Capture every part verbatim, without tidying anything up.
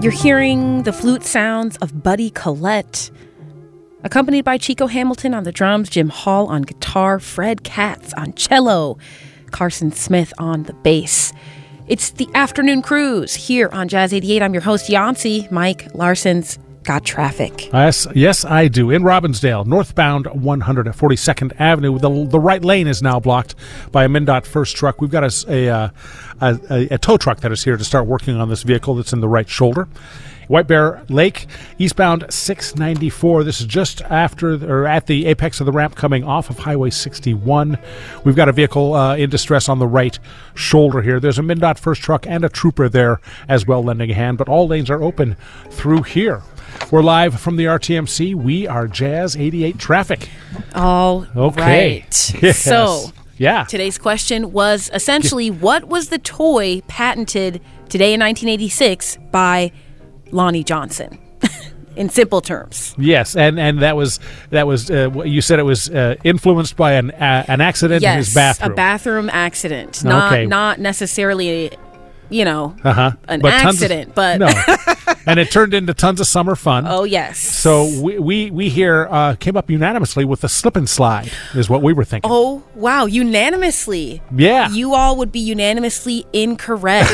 You're hearing the flute sounds of Buddy Collette, accompanied by Chico Hamilton on the drums, Jim Hall on guitar, Fred Katz on cello, Carson Smith on the bass. It's the Afternoon Cruise here on Jazz eighty-eight. I'm your host, Yancey. Mike Larson's got traffic. Yes, yes, I do. In Robbinsdale, northbound one hundred forty-second Avenue, the the right lane is now blocked by a MnDOT first truck. We've got a, a, a, a, a tow truck that is here to start working on this vehicle that's in the right shoulder. White Bear Lake, eastbound six ninety-four. This is just after or at the apex of the ramp coming off of Highway sixty-one. We've got a vehicle uh, in distress on the right shoulder here. There's a MnDOT first truck and a trooper there as well lending a hand, but all lanes are open through here. We're live from the R T M C. We are Jazz eighty-eight Traffic. All okay. right. Yes. So, yeah. Today's question was essentially, what was the toy patented today in nineteen eighty-six by Lonnie Johnson? In simple terms. Yes, and, and that was that was uh, you said it was uh, influenced by an uh, an accident yes, in his bathroom. a bathroom accident, not okay. not necessarily, you know, uh-huh. an but accident, of, but no. And it turned into tons of summer fun. Oh yes. So we we, we here uh, came up unanimously with the slip and slide is what we were thinking. Oh wow, unanimously. Yeah. You all would be unanimously incorrect.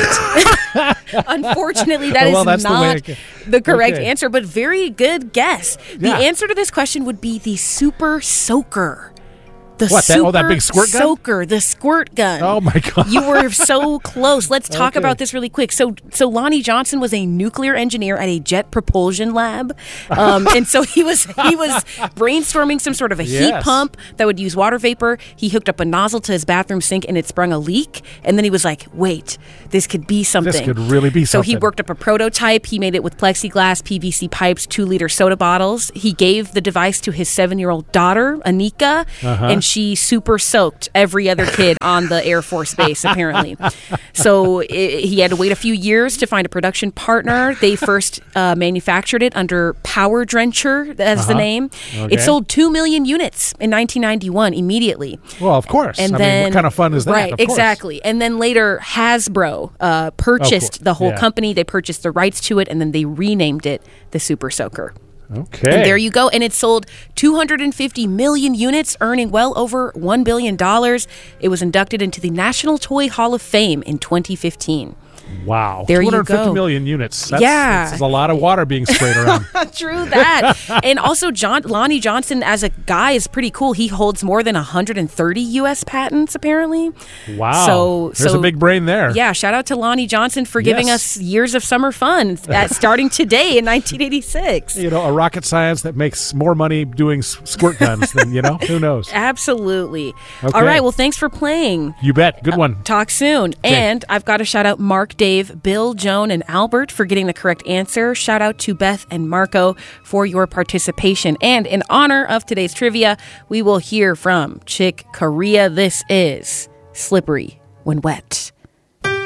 Unfortunately, that well, is not the, the correct okay. answer, but very good guess. The Yeah. answer to this question would be the Super Soaker. The What, that- Super oh, that big squirt gun? Soaker, the squirt gun. Oh, my God. You were so close. Let's talk Okay. about this really quick. So, so Lonnie Johnson was a nuclear engineer at a jet propulsion lab, um, and so he was he was brainstorming some sort of a heat Yes. pump that would use water vapor. He hooked up a nozzle to his bathroom sink, and it sprung a leak. And then he was like, "Wait, this could be something. This could really be So he something. worked up a prototype. He made it with plexiglass, P V C pipes, two-liter soda bottles. He gave the device to his seven-year-old daughter, Anika, Uh-huh. and she super soaked every other kid on the Air Force Base, apparently. So i he had to wait a few years to find a production partner. They first uh, manufactured it under Power Drencher, that's the Uh-huh. name. Okay. It sold two million units in nineteen ninety-one immediately. Well, of course. And I then, mean, what kind of fun is that? Right, Of course. exactly. And then later, Hasbro uh, purchased course. the whole Yeah. company. They purchased the rights to it, and then they renamed it the Super Soaker. Okay. And there you go. And it sold two hundred fifty million units, earning well over one billion dollars. It was inducted into the National Toy Hall of Fame in twenty fifteen. Wow. There you two hundred fifty go. million units. That's, Yeah. That's a lot of water being sprayed around. True that. And also, John Lonnie Johnson, as a guy, is pretty cool. He holds more than one hundred thirty U S patents, apparently. Wow. So, There's so, a big brain there. Yeah, shout out to Lonnie Johnson for giving Yes. us years of summer fun at starting today in nineteen eighty-six. You know, a rocket science that makes more money doing s- squirt guns than, you know, who knows? Absolutely. Okay. All right, well, thanks for playing. You bet. Good one. Talk soon. And I've got to shout out Mark, Dave, Bill, Joan, and Albert for getting the correct answer. Shout out to Beth and Marco for your participation. And in honor of today's trivia, we will hear from Chick Corea. This is Slippery When Wet.